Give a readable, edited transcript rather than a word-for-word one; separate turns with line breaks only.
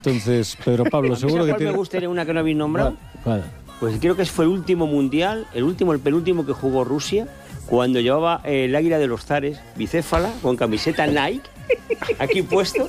Entonces, Pedro Pablo, seguro que tiene...
me gustaría una que no habéis nombrado?
¿Cuál?
Pues creo que fue el último mundial, el penúltimo que jugó Rusia, cuando llevaba el águila de los zares, bicéfala, con camiseta Nike, aquí puesto,